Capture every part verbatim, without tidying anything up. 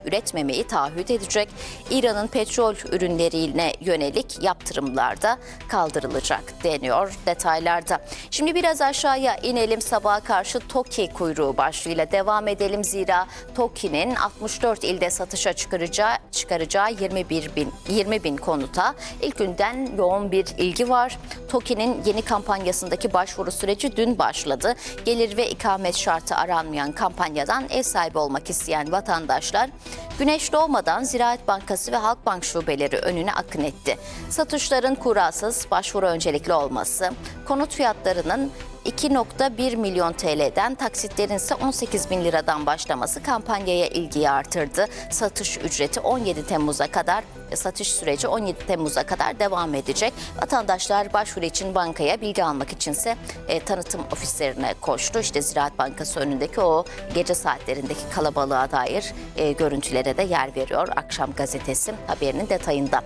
üretmemeyi taahhüt edecek. İran'ın petrol ürünlerine yönelik yaptırımlar da kaldırılacak deniyor detaylarda. Şimdi biraz aşağıya inelim, sabaha karşı TOKİ kuyruğu başlığıyla devam edelim. Zira TOKİ'nin altmış dört ilde satışa çıkaracağı, çıkaracağı yirmi bir bin, yirmi bin konuta ilk günden yoğun bir ilgi var. TOKİ'nin yeni kampanyasındaki başvuru süreci dün başladı. Gelir ve ikamet şartı aranmayan kampanyadan ev sahibi olmak isteyen vatandaşlar güneş doğmadan Ziraat Bankası ve Halkbank şubeleri önüne akın etti. Satışların kurasız, başvuru öncelikli olması, konut fiyatlarının iki virgül bir milyon T L'den, taksitlerin ise on sekiz bin liradan başlaması kampanyaya ilgiyi artırdı. Satış ücreti on yedi Temmuz'a kadar, satış süreci on yedi Temmuz'a kadar devam edecek. Vatandaşlar başvuru için bankaya, bilgi almak içinse e, tanıtım ofislerine koştu. İşte Ziraat Bankası önündeki o gece saatlerindeki kalabalığa dair e, görüntülere de yer veriyor Akşam Gazetesi haberinin detayında.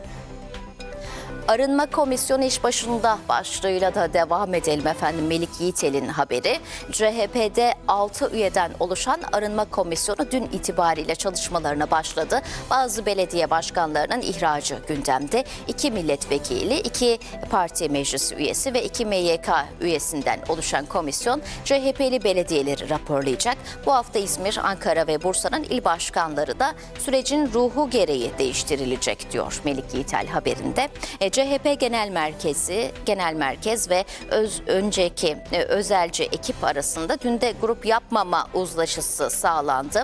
Arınma Komisyonu iş başında başlığıyla da devam edelim efendim. Melik Yiğitel'in haberi. C H P'de altı üyeden oluşan Arınma Komisyonu dün itibariyle çalışmalarına başladı. Bazı belediye başkanlarının ihracı gündemde. İki milletvekili, iki parti meclis üyesi ve iki M Y K üyesinden oluşan komisyon C H P'li belediyeleri raporlayacak. Bu hafta İzmir, Ankara ve Bursa'nın il başkanları da sürecin ruhu gereği değiştirilecek diyor Melik Yiğitel haberinde. C H P Genel Merkezi, Genel Merkez ve öz, önceki e, özelci ekip arasında dün de grup yapmama uzlaşısı sağlandı.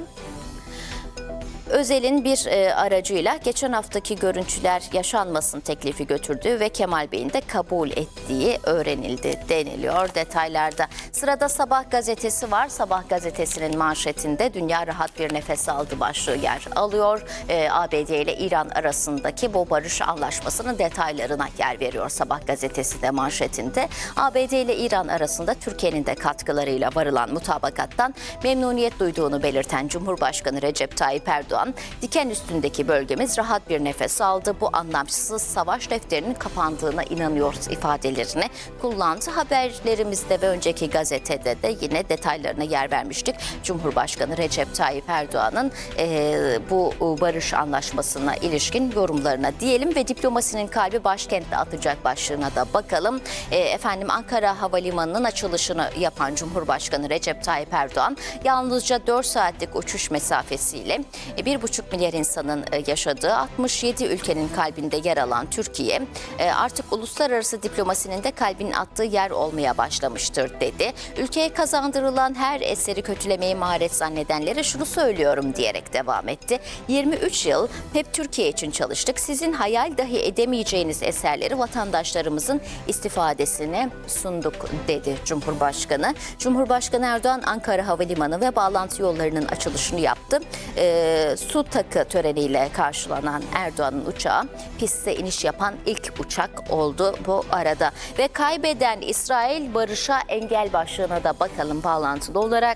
Özel'in bir e, aracıyla geçen haftaki görüntüler yaşanmasın teklifi götürdüğü ve Kemal Bey'in de kabul ettiği öğrenildi deniliyor detaylarda. Sırada Sabah gazetesi var. Sabah gazetesinin manşetinde dünya rahat bir nefes aldı başlığı yer alıyor. E, A B D ile İran arasındaki bu barış anlaşmasının detaylarına yer veriyor Sabah gazetesi de manşetinde. A B D ile İran arasında Türkiye'nin de katkılarıyla varılan mutabakattan memnuniyet duyduğunu belirten Cumhurbaşkanı Recep Tayyip Erdoğan, diken üstündeki bölgemiz rahat bir nefes aldı. Bu anlamsız savaş defterinin kapandığına inanıyoruz ifadelerini kullandı. Haberlerimizde ve önceki gazetede de yine detaylarına yer vermiştik. Cumhurbaşkanı Recep Tayyip Erdoğan'ın e, bu barış anlaşmasına ilişkin yorumlarına diyelim ve diplomasinin kalbi başkentte atacak başlığına da bakalım. E, efendim Ankara Havalimanı'nın açılışını yapan Cumhurbaşkanı Recep Tayyip Erdoğan yalnızca dört saatlik uçuş mesafesiyle e, bir buçuk milyar insanın yaşadığı altmış yedi ülkenin kalbinde yer alan Türkiye artık uluslararası diplomasinin de kalbinin attığı yer olmaya başlamıştır dedi. Ülkeye kazandırılan her eseri kötülemeyi maharet zannedenlere şunu söylüyorum diyerek devam etti. yirmi üç yıl hep Türkiye için çalıştık. Sizin hayal dahi edemeyeceğiniz eserleri vatandaşlarımızın istifadesine sunduk dedi Cumhurbaşkanı. Cumhurbaşkanı Erdoğan Ankara Havalimanı ve bağlantı yollarının açılışını yaptı. Ee, Su takı töreniyle karşılanan Erdoğan'ın uçağı piste iniş yapan ilk uçak oldu bu arada. Ve kaybeden İsrail barışa engel başlığına da bakalım bağlantılı olarak.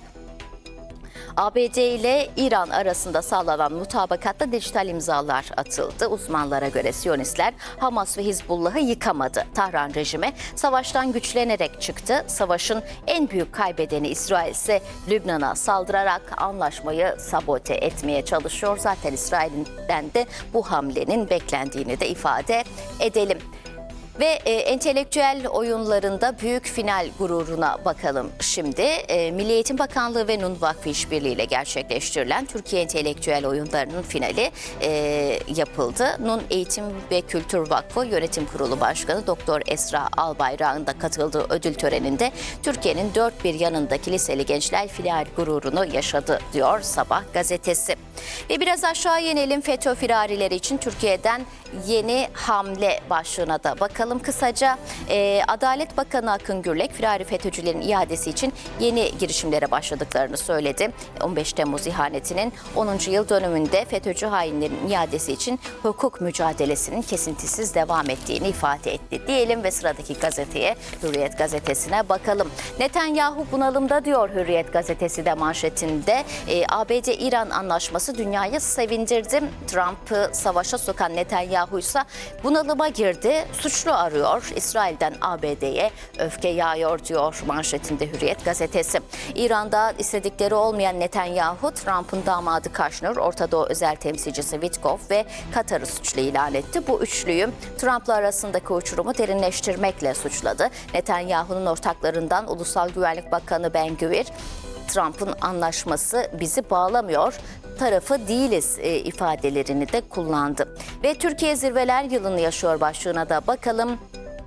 A B D ile İran arasında sağlanan mutabakatta dijital imzalar atıldı. Uzmanlara göre Siyonistler Hamas ve Hizbullah'ı yıkamadı. Tahran rejimi savaştan güçlenerek çıktı. Savaşın en büyük kaybedeni İsrail ise Lübnan'a saldırarak anlaşmayı sabote etmeye çalışıyor. Zaten İsrail'den de bu hamlenin beklendiğini de ifade edelim. Ve e, entelektüel oyunlarında büyük final gururuna bakalım şimdi. E, Milli Eğitim Bakanlığı ve Nun Vakfı işbirliğiyle gerçekleştirilen Türkiye Entelektüel Oyunları'nın finali e, yapıldı. Nun Eğitim ve Kültür Vakfı Yönetim Kurulu Başkanı Doktor Esra Albayrak'ın da katıldığı ödül töreninde Türkiye'nin dört bir yanındaki liseli gençler final gururunu yaşadı diyor Sabah gazetesi. Ve biraz aşağı inelim, FETÖ firarileri için Türkiye'den yeni hamle başlığına da bakalım kısaca. E, Adalet Bakanı Akın Gürlek firari FETÖ'cülerin iadesi için yeni girişimlere başladıklarını söyledi. on beş Temmuz ihanetinin onuncu yıl dönümünde FETÖ'cü hainlerin iadesi için hukuk mücadelesinin kesintisiz devam ettiğini ifade etti diyelim ve sıradaki gazeteye, Hürriyet gazetesine bakalım. Netanyahu bunalımda diyor Hürriyet gazetesi de manşetinde. E, A B D-İran anlaşması dünyayı sevindirdi. Trump'ı savaşa sokan Netanyahu ise bunalıma girdi. Suçlu arıyor. İsrail'den A B D'ye öfke yağıyor diyor manşetinde Hürriyet gazetesi. İran'da istedikleri olmayan Netanyahu, Trump'ın damadı Kushner, Orta Doğu özel temsilcisi Witkoff ve Katar'ı suçlu ilan etti. Bu üçlüyü Trump'la arasındaki uçurumu derinleştirmekle suçladı. Netanyahu'nun ortaklarından Ulusal Güvenlik Bakanı Ben-Gvir, Trump'ın anlaşması bizi bağlamıyor, tarafı değiliz e, ifadelerini de kullandı. Ve Türkiye zirveler yılını yaşıyor başlığına da bakalım.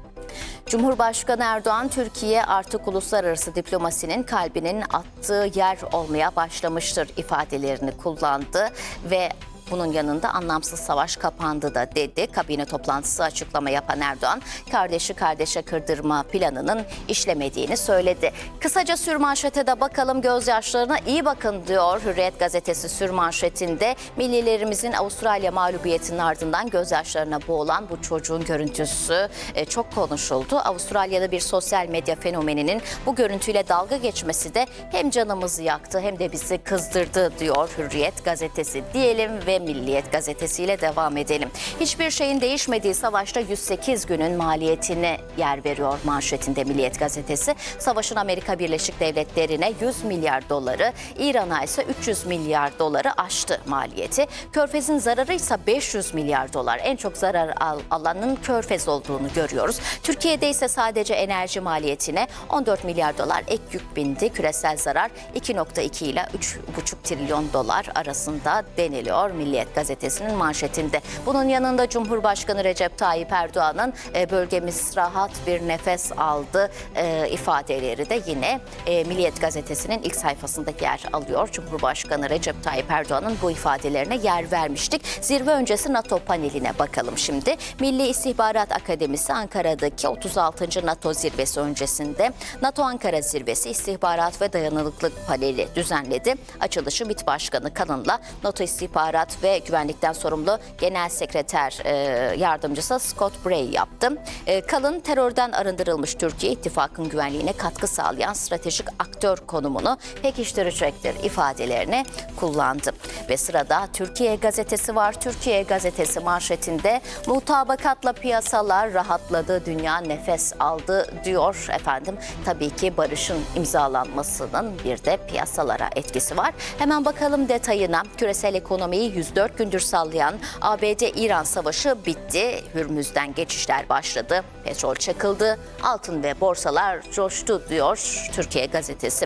Cumhurbaşkanı Erdoğan, Türkiye artık uluslararası diplomasinin kalbinin attığı yer olmaya başlamıştır ifadelerini kullandı ve bunun yanında anlamsız savaş kapandı da dedi. Kabine toplantısı açıklama yapan Erdoğan, kardeşi kardeşe kırdırma planının işlemediğini söyledi. Kısaca sürmanşete de bakalım, gözyaşlarına iyi bakın diyor Hürriyet gazetesi sürmanşetinde. Millilerimizin Avustralya mağlubiyetinin ardından gözyaşlarına boğulan bu çocuğun görüntüsü çok konuşuldu. Avustralya'da bir sosyal medya fenomeninin bu görüntüyle dalga geçmesi de hem canımızı yaktı hem de bizi kızdırdı diyor Hürriyet gazetesi diyelim ve Milliyet gazetesiyle devam edelim. Hiçbir şeyin değişmediği savaşta yüz sekiz günün maliyetine yer veriyor manşetinde Milliyet gazetesi. Savaşın Amerika Birleşik Devletleri'ne yüz milyar doları, İran'a ise üç yüz milyar doları aştı maliyeti. Körfez'in zararı ise beş yüz milyar dolar. En çok zarar al- alanın Körfez olduğunu görüyoruz. Türkiye'de ise sadece enerji maliyetine on dört milyar dolar ek yük bindi. Küresel zarar iki virgül iki ile üç virgül beş trilyon dolar arasında deniliyor Milliyet gazetesinin manşetinde. Bunun yanında Cumhurbaşkanı Recep Tayyip Erdoğan'ın e, bölgemiz rahat bir nefes aldı e, ifadeleri de yine e, Milliyet gazetesinin ilk sayfasında yer alıyor. Cumhurbaşkanı Recep Tayyip Erdoğan'ın bu ifadelerine yer vermiştik. Zirve öncesi NATO paneline bakalım şimdi. Milli İstihbarat Akademisi Ankara'daki otuz altıncı NATO zirvesi öncesinde NATO Ankara Zirvesi İstihbarat ve Dayanıklılık Paneli düzenledi. Açılışı MİT Başkanı Kalın'la NATO İstihbarat ve Güvenlikten sorumlu Genel Sekreter e, Yardımcısı Scott Bray yaptı. E, Kalın, terörden arındırılmış Türkiye, ittifakın güvenliğine katkı sağlayan stratejik aktör konumunu pekiştirecektir ifadelerini kullandı. Ve sırada Türkiye gazetesi var. Türkiye gazetesi manşetinde mutabakatla piyasalar rahatladı, dünya nefes aldı diyor efendim. Tabii ki barışın imzalanmasının bir de piyasalara etkisi var. Hemen bakalım detayına. Küresel ekonomiyi yüz dört gündür sallayan A B D-İran savaşı bitti. Hürmüz'den geçişler başladı. Petrol çakıldı. Altın ve borsalar coştu diyor Türkiye gazetesi.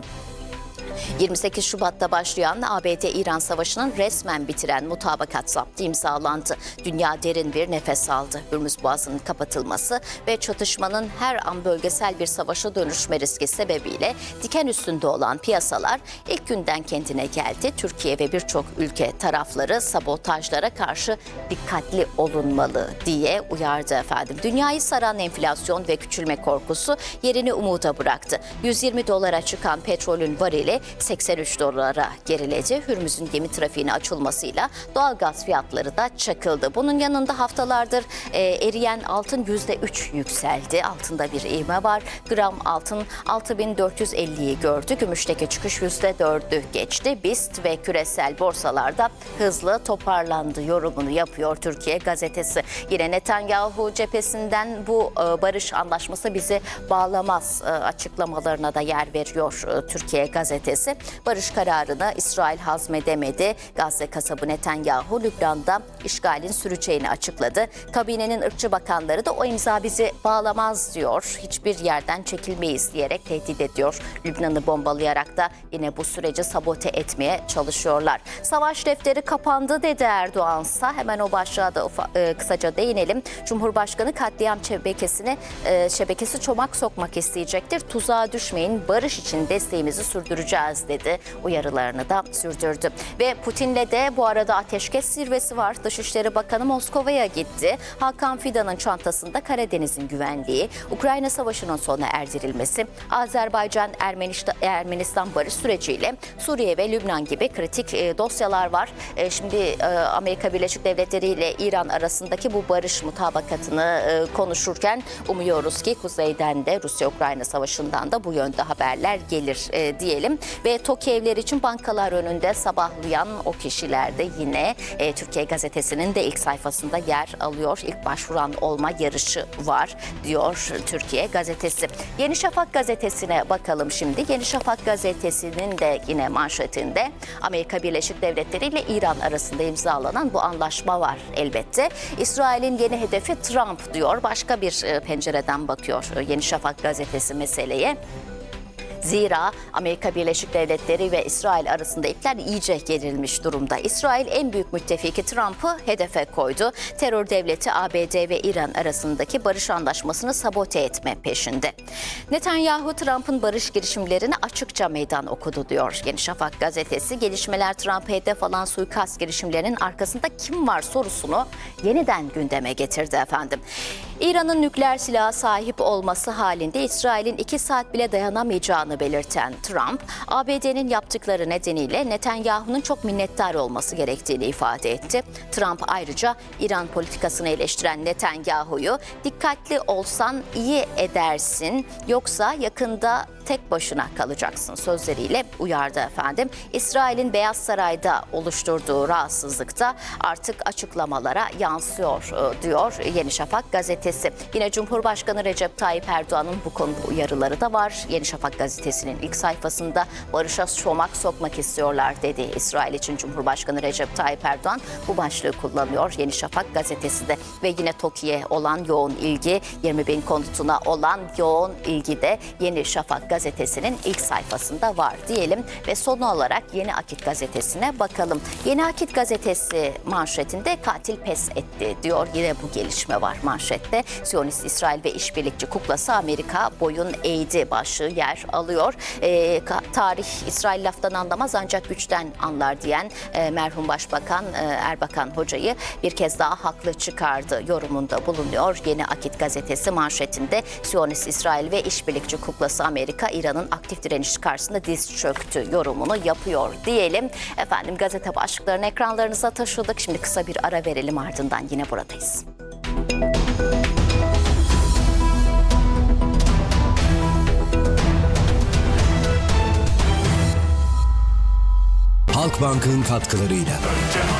yirmi sekiz Şubat'ta başlayan A B D-İran savaşının resmen bitiren mutabakat zaptı imzalandı. Dünya derin bir nefes aldı. Hürmüz Boğazı'nın kapatılması ve çatışmanın her an bölgesel bir savaşa dönüşme riski sebebiyle diken üstünde olan piyasalar ilk günden kendine geldi. Türkiye ve birçok ülke tarafları sabotajlara karşı dikkatli olunmalı diye uyardı efendim. Dünyayı saran enflasyon ve küçülme korkusu yerini umuda bıraktı. yüz yirmi dolara çıkan petrolün varili seksen üç dolara geriledi. Hürmüz'ün gemi trafiğine açılmasıyla doğalgaz fiyatları da çakıldı. Bunun yanında haftalardır e, eriyen altın yüzde üç yükseldi. Altında bir ivme var. Gram altın altı bin dört yüz elliyi gördü. Gümüşteki çıkış yüzde dördü geçti. BIST ve küresel borsalarda hızlı toparlandı yorumunu yapıyor Türkiye gazetesi. Yine Netanyahu cephesinden bu e, barış anlaşması bizi bağlamaz e, açıklamalarına da yer veriyor e, Türkiye gazetesi. Barış kararını İsrail hazmedemedi. Gazze kasabı Netanyahu Lübnan'da işgalin süreceğini açıkladı. Kabinenin ırkçı bakanları da o imza bizi bağlamaz diyor. Hiçbir yerden çekilmeyiz diyerek tehdit ediyor. Lübnan'ı bombalayarak da yine bu süreci sabote etmeye çalışıyorlar. Savaş defteri kapandı dedi Erdoğan'sa. Hemen o başlığa da ufa, e, kısaca değinelim. Cumhurbaşkanı katliam şebekesini e, şebekesi çomak sokmak isteyecektir. Tuzağa düşmeyin, barış için desteğimizi sürdüreceğiz dedi. Uyarılarını da sürdürdü. Ve Putin'le de bu arada ateşkes zirvesi var. Dışişleri Bakanı Moskova'ya gitti. Hakan Fidan'ın çantasında Karadeniz'in güvenliği, Ukrayna Savaşı'nın sona erdirilmesi, Azerbaycan Ermenistan, Ermenistan barış süreciyle Suriye ve Lübnan gibi kritik e, dosyalar var. E, şimdi e, Amerika Birleşik Devletleri ile İran arasındaki bu barış mutabakatını e, konuşurken umuyoruz ki kuzeyden de Rusya-Ukrayna Savaşı'ndan da bu yönde haberler gelir e, diyelim. Ve TOKİ evleri için bankalar önünde sabahlayan o kişiler de yine e, Türkiye Gazetesi'nin de ilk sayfasında yer alıyor. İlk başvuran olma yarışı var diyor Türkiye Gazetesi. Yeni Şafak gazetesine bakalım şimdi. Yeni Şafak gazetesinin de yine manşetinde Amerika Birleşik Devletleri ile İran arasında imzalanan bu anlaşma var elbette. İsrail'in yeni hedefi Trump diyor. Başka bir pencereden bakıyor Yeni Şafak gazetesi meseleye. Zira Amerika Birleşik Devletleri ve İsrail arasında ipler iyice gerilmiş durumda. İsrail en büyük müttefiki Trump'ı hedefe koydu. Terör devleti A B D ve İran arasındaki barış anlaşmasını sabote etme peşinde. Netanyahu Trump'ın barış girişimlerine açıkça meydan okudu diyor Yeni Şafak gazetesi. Gelişmeler Trump'a hedef alan suikast girişimlerinin arkasında kim var sorusunu yeniden gündeme getirdi efendim. İran'ın nükleer silaha sahip olması halinde İsrail'in iki saat bile dayanamayacağını belirten Trump, A B D'nin yaptıkları nedeniyle Netanyahu'nun çok minnettar olması gerektiğini ifade etti. Trump ayrıca İran politikasını eleştiren Netanyahu'yu dikkatli olsan iyi edersin yoksa yakında tek başına kalacaksın sözleriyle uyardı efendim. İsrail'in Beyaz Saray'da oluşturduğu rahatsızlıkta artık açıklamalara yansıyor diyor Yeni Şafak gazetesi. Yine Cumhurbaşkanı Recep Tayyip Erdoğan'ın bu konuda uyarıları da var. Yeni Şafak gazetesinin ilk sayfasında barışa çomak sokmak istiyorlar dedi İsrail için Cumhurbaşkanı Recep Tayyip Erdoğan. Bu başlığı kullanıyor Yeni Şafak gazetesi de ve yine TOKİ'ye olan yoğun ilgi, yirmi bin konutuna olan yoğun ilgi de Yeni Şafak gazetesinin ilk sayfasında var diyelim ve son olarak Yeni Akit gazetesine bakalım. Yeni Akit gazetesi manşetinde katil pes etti diyor. Yine bu gelişme var manşette. Siyonist İsrail ve işbirlikçi kuklası Amerika boyun eğdi başlığı yer alıyor. E, tarih İsrail laftan anlamaz ancak güçten anlar diyen e, merhum Başbakan e, Erbakan Hoca'yı bir kez daha haklı çıkardı yorumunda bulunuyor. Yeni Akit gazetesi manşetinde Siyonist İsrail ve işbirlikçi kuklası Amerika İran'ın aktif direnişi karşısında diz çöktü yorumunu yapıyor diyelim. Efendim gazete başlıklarını ekranlarınıza taşıdık. Şimdi kısa bir ara verelim ardından yine buradayız. Halkbank'ın katkılarıyla.